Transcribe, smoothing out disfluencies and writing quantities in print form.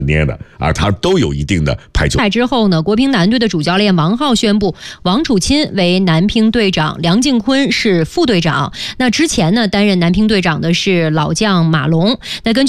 捏的啊，他都有一定的排球。 之后呢，国乒男队的主教练王浩宣布，王楚钦为男乒队长，梁靖昆是副队长。那之前呢，担任男乒队长的是老将马龙。那根据